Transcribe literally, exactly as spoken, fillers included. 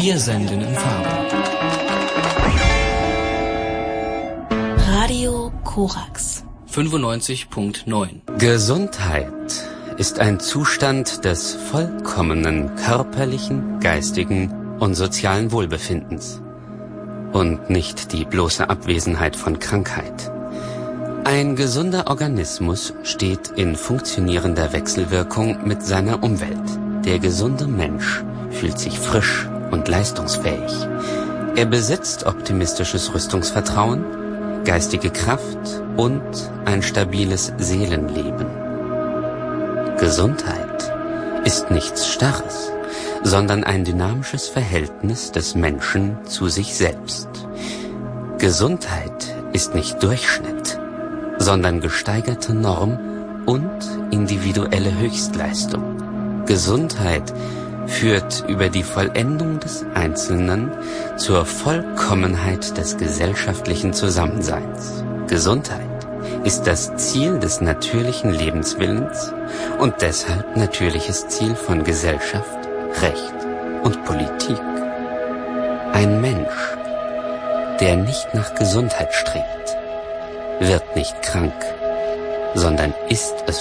Wir senden in Farbe. Radio Korax fünfundneunzig Komma neun. Gesundheit ist ein Zustand des vollkommenen körperlichen, geistigen und sozialen Wohlbefindens und nicht die bloße Abwesenheit von Krankheit. Ein gesunder Organismus steht in funktionierender Wechselwirkung mit seiner Umwelt. Der gesunde Mensch fühlt sich frisch und leistungsfähig. Er besitzt optimistisches Rüstungsvertrauen, geistige Kraft und ein stabiles Seelenleben. Gesundheit ist nichts Starres, sondern ein dynamisches Verhältnis des Menschen zu sich selbst. Gesundheit ist nicht Durchschnitt, sondern gesteigerte Norm und individuelle Höchstleistung. Gesundheit führt über die Vollendung des Einzelnen zur Vollkommenheit des gesellschaftlichen Zusammenseins. Gesundheit ist das Ziel des natürlichen Lebenswillens und deshalb natürliches Ziel von Gesellschaft, Recht und Politik. Ein Mensch, der nicht nach Gesundheit strebt, wird nicht krank, sondern ist es